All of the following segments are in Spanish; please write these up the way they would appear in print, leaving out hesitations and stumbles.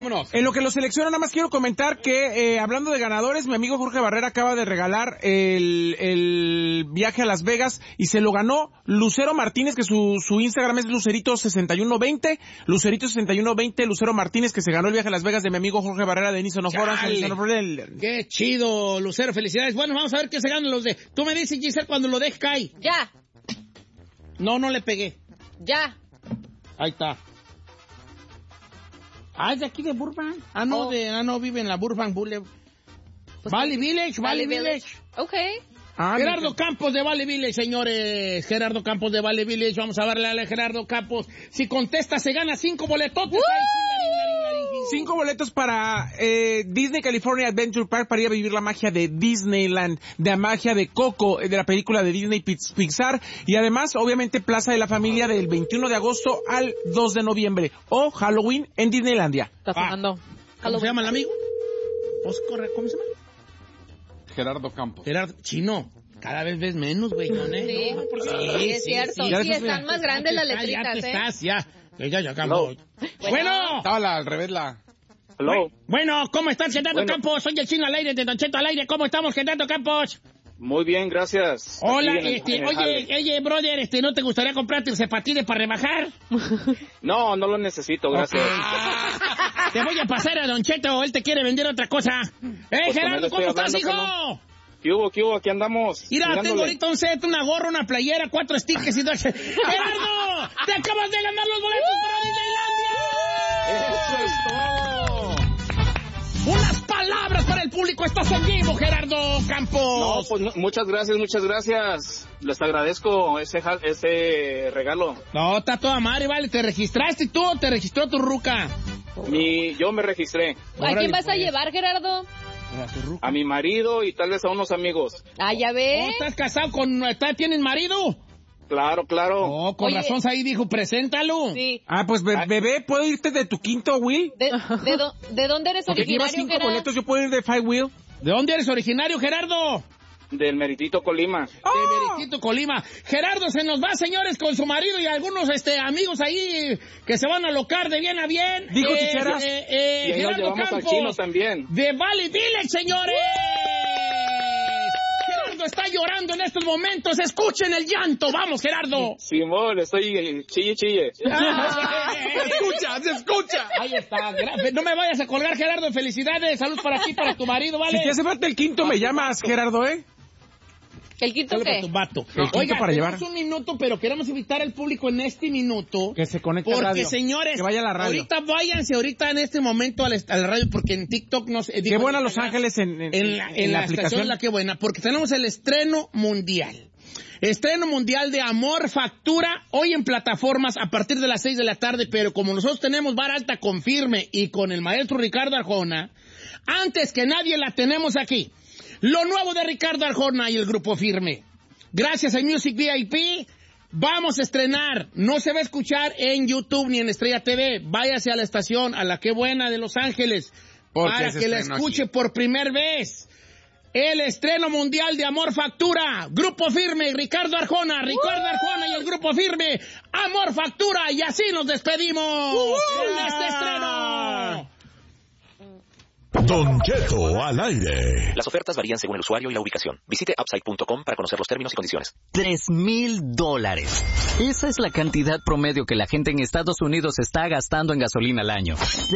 Vámonos. En lo que lo selecciona, nada más quiero comentar que, hablando de ganadores, mi amigo Jorge Barrera acaba de regalar el viaje a Las Vegas y se lo ganó Lucero Martínez, que su Instagram es Lucerito6120, Lucerito6120, Lucero Martínez, que se ganó el viaje a Las Vegas de mi amigo Jorge Barrera de Nissan of Orange. ¡Qué chido, Lucero! ¡Felicidades! Bueno, vamos a ver qué se ganan los de... Tú me dices, Giselle, cuando lo dejes cae. Ya. No le pegué. Ya. Ahí está. Ah, es de aquí de Burbank. No, vive en la Burbank Boulevard. Pues Valley Village. Ok. Gerardo Campos de Valley Village, señores. Gerardo Campos de Valley Village. Vamos a darle a Gerardo Campos. Si contesta, se gana 5 boletotes. 5 boletos para Disney California Adventure Park para ir a vivir la magia de Disneyland, de la magia de Coco, de la película de Disney Pixar, y además, obviamente, Plaza de la Familia del 21 de agosto al 2 de noviembre, o Halloween en Disneylandia. Está sonando. ¿Cómo se llama el amigo? ¿Cómo se llama? Gerardo Campos. Gerardo Chino. Cada vez ves menos, güey, ¿no? Sí, es cierto. Sí, están más grandes las letritas, Ya, Campos. Bueno. Estaba al revés la... Hello. Bueno, ¿cómo estás, Gerardo Campos? Soy el Chino al aire, de Don Cheto al aire. ¿Cómo estamos, Gerardo Campos? Muy bien, gracias. Hola, oye, brother, ¿no te gustaría comprarte un cepatines para rebajar? No lo necesito, gracias. Okay. Te voy a pasar a Don Cheto, él te quiere vender otra cosa. Pues Gerardo, ¿cómo estás, hijo? ¿Qué hubo? Aquí andamos. Mira, tengo ahorita un set, una gorra, una playera, 4 stickers y 2... ¡Gerardo! ¡Te acabas de ganar los boletos para Disneylandia! ¡Eso es todo! ¡Unas palabras para el público! ¡Estás en vivo, Gerardo Campos! No, pues muchas gracias. Les agradezco ese regalo. No, está toda madre, vale. ¿Te registraste tú o te registró tu ruca? Yo me registré. ¿A quién vas a llevar, Gerardo? A mi marido y tal vez a unos amigos. Ah, ya ves. ¿Estás casado ¿Tienes marido? Claro. Oh, con razón ahí dijo, preséntalo. Sí. Pues bebé, ¿puedo irte de tu quinto wheel? ¿De dónde eres Porque llevas 5 boletos, yo puedo ir de 5 wheel. ¿De dónde eres originario, Gerardo? Del Meritito Colima. De Meritito Colima. Gerardo se nos va, señores, con su marido y algunos amigos ahí que se van a alocar de bien a bien. Dijo Chicheras. Y ahí Gerardo nos llevamos Campos, al Chino también. de Valley Village, señores. Gerardo está llorando en estos momentos. Escuchen el llanto. Vamos, Gerardo. Simón, estoy chille. Se escucha. Ahí está. No me vayas a colgar, Gerardo. Felicidades. Salud para ti, para tu marido, ¿vale? Si te hace falta el quinto, me llamas, Gerardo, ¿eh? ¿El quinto Dale qué? para tu vato. Oiga, para llevar. Tenemos un minuto, pero queremos invitar al público en este minuto. Que se conecte porque, a radio. señores, que vaya a la radio. ahorita váyanse en este momento a la radio, porque en TikTok nos... Qué buena Los Ángeles en la aplicación. La Qué Buena, porque tenemos el estreno mundial. Estreno mundial de Amor Factura, hoy en plataformas a partir de las 6 de la tarde, pero como nosotros tenemos vara alta con Firme y con el maestro Ricardo Arjona, antes que nadie la tenemos aquí. Lo nuevo de Ricardo Arjona y el Grupo Firme. Gracias a Music VIP, vamos a estrenar. No se va a escuchar en YouTube ni en Estrella TV. Váyase a la estación, a la Qué Buena de Los Ángeles, para que la escuche aquí por primera vez. El estreno mundial de Amor Factura, Grupo Firme, Ricardo Arjona y el Grupo Firme, Amor Factura, y así nos despedimos en este estreno. Don Cheto al aire. Las ofertas varían según el usuario y la ubicación. Visite Upside.com para conocer los términos y condiciones. $3,000. Esa es la cantidad promedio que la gente en Estados Unidos está gastando en gasolina al año.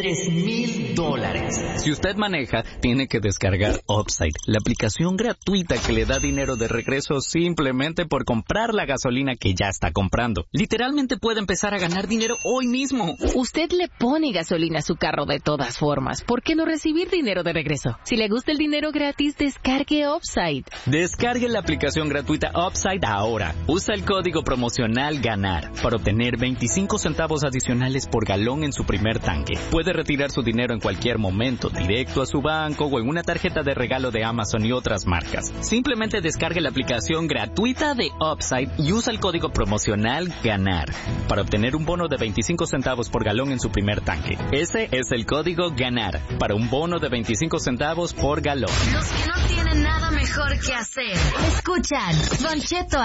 $3,000. Si usted maneja, tiene que descargar Upside, la aplicación gratuita que le da dinero de regreso simplemente por comprar la gasolina que ya está comprando. Literalmente puede empezar a ganar dinero hoy mismo. Usted le pone gasolina a su carro de todas formas. ¿Por qué no recibir dinero de regreso? Si le gusta el dinero gratis, descargue Upside. Descargue la aplicación gratuita Upside ahora. Usa el código promocional GANAR para obtener 25 centavos adicionales por galón en su primer tanque. Puede retirar su dinero en cualquier momento, directo a su banco o en una tarjeta de regalo de Amazon y otras marcas. Simplemente descargue la aplicación gratuita de Upside y usa el código promocional GANAR para obtener un bono de 25 centavos por galón en su primer tanque. Ese es el código GANAR para un bono de 25 centavos por galón. Los que no tienen nada mejor que hacer, escuchan Don Cheto